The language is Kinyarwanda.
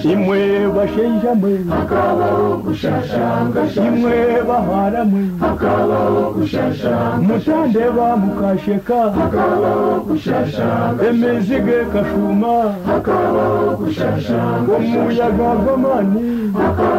imwe bashenja mwe hakabaho gushashanga imwe bahara mwe hakabaho gushashanga mutande bamukasheka hakabaho gushashanga emizige kashuma hakabaho gushashanga umuyaga w'amani